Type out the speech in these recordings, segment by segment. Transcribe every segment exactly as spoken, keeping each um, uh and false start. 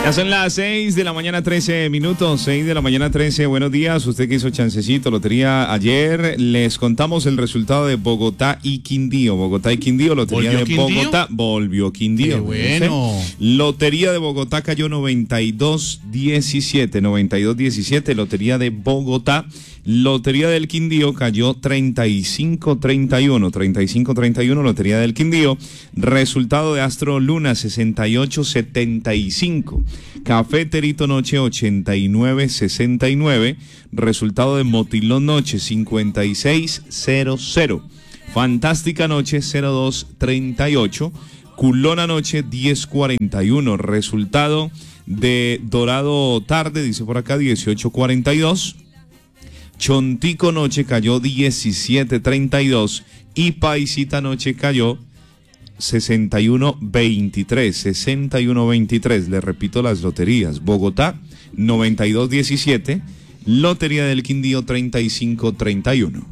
Ya son las seis de la mañana, trece minutos, seis de la mañana, trece. Buenos días, usted que hizo chancecito, lotería ayer. Les contamos el resultado de Bogotá y Quindío. Bogotá y Quindío, lotería de Quindío? Bogotá, volvió Quindío. Qué bueno. Lotería de Bogotá cayó noventa y dos diecisiete, noventa y dos diecisiete, lotería de Bogotá. Lotería del Quindío cayó treinta y cinco treinta y uno, treinta y cinco treinta y uno, lotería del Quindío. Resultado de Astro Luna sesenta y ocho setenta y cinco. Cafeterito Noche ochenta y nueve sesenta y nueve. Resultado de Motilón Noche cincuenta y seis cero cero. Fantástica Noche cero dos treinta y ocho. Culona Noche diez cuarenta y uno. Resultado de Dorado Tarde, dice por acá, dieciocho cuarenta y dos. Chontico Noche cayó diecisiete treinta y dos y Paisita Noche cayó sesenta y uno veintitrés, sesenta y uno veintitrés. Le repito las loterías: Bogotá noventa y dos diecisiete, Lotería del Quindío treinta y cinco treinta y uno.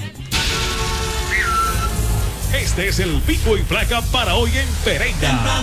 Este es el pico y placa para hoy en Pereira.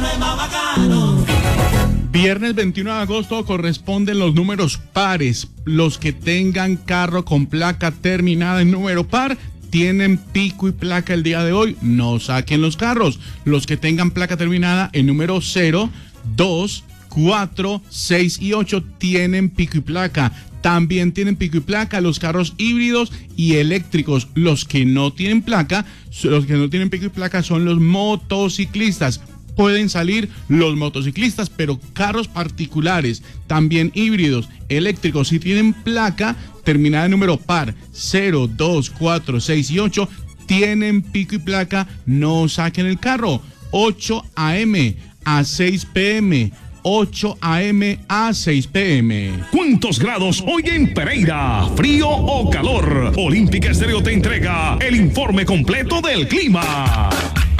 Viernes veintiuno de agosto corresponden los números pares. Los que tengan carro con placa terminada en número par tienen pico y placa el día de hoy. No saquen los carros. Los que tengan placa terminada en número cero, dos, cuatro, seis y ocho tienen pico y placa. También tienen pico y placa los carros híbridos y eléctricos. Los que no tienen placa, los que no tienen pico y placa son los motociclistas. Pueden salir los motociclistas, pero carros particulares, también híbridos, eléctricos, si tienen placa terminada en número par, cero, dos, cuatro, seis y ocho, tienen pico y placa, no saquen el carro. ocho a eme a seis pe eme, ocho a eme a seis pe eme. ¿Cuántos grados hoy en Pereira? ¿Frío o calor? Olímpica Estéreo te entrega el informe completo del clima.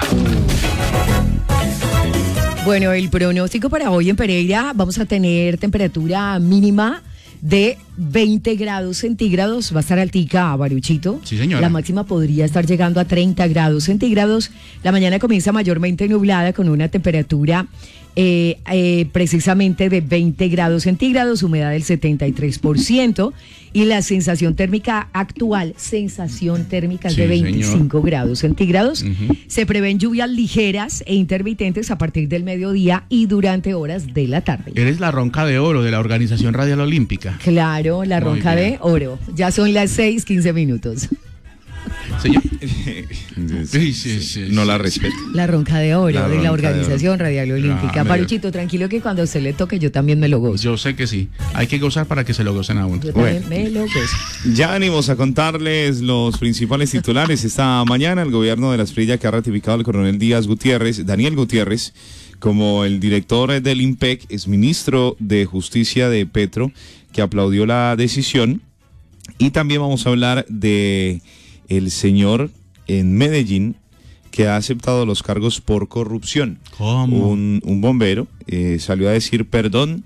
Bueno, el pronóstico para hoy en Pereira, vamos a tener temperatura mínima de veinte grados centígrados, va a estar altica, Baruchito. Sí, señora. La máxima podría estar llegando a treinta grados centígrados. La mañana comienza mayormente nublada con una temperatura eh, eh, precisamente de veinte grados centígrados, humedad del setenta y tres por ciento y la sensación térmica actual, sensación térmica es Sí, de veinticinco señor. grados centígrados. Uh-huh. Se prevén lluvias ligeras e intermitentes a partir del mediodía y durante horas de la tarde. Eres la ronca de oro de la Organización Radial Olímpica. Claro, la Muy ronca bien. de oro. Ya son las seis, quince minutos. Señor. Sí, sí, sí, No sí, la sí. respeto. La ronca de oro La de la ronca de Organización Radial Olímpica. Ah, me- Paruchito, tranquilo que cuando se le toque yo también me lo gozo. Yo sé que sí. Hay que gozar para que se lo gocen a uno. Yo también Bueno. me lo gozo. Ya venimos a contarles los principales titulares. Esta mañana el gobierno de la Esprilla que ha ratificado al coronel Díaz Gutiérrez, Daniel Gutiérrez, como el director del IMPEC, es ministro de Justicia de Petro, que aplaudió la decisión. Y también vamos a hablar de el señor en Medellín que ha aceptado los cargos por corrupción. ¿Cómo? Un, un bombero eh, salió a decir perdón,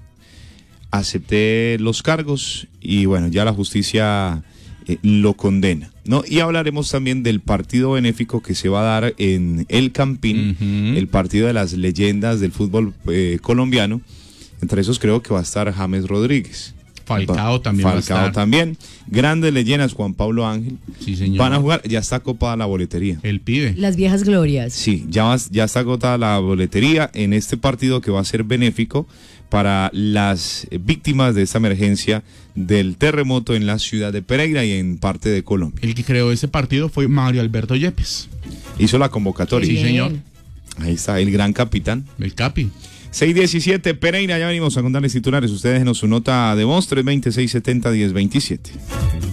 acepté los cargos y bueno, ya la justicia eh, lo condena, ¿no? Y hablaremos también del partido benéfico que se va a dar en El Campín, Ujú. el partido de las leyendas del fútbol eh, colombiano. Entre esos creo que va a estar James Rodríguez. Falcao también va a Falcao estar. también. Grandes leyendas, Juan Pablo Ángel. Sí, señor. Van a jugar, ya está copada la boletería. El pibe. Las viejas glorias. Sí, ya, va- ya está agotada la boletería en este partido que va a ser benéfico para las eh, víctimas de esta emergencia del terremoto en la ciudad de Pereira y en parte de Colombia. El que creó ese partido fue Mario Alberto Yepes, Hizo la convocatoria. Sí, Bien. señor. Ahí está, el gran capitán. el Capi. seis diecisiete, Pereira, ya venimos a contarles titulares. Ustedes déjenos su nota de voz, tres veinte, seiscientos setenta, diez veintisiete.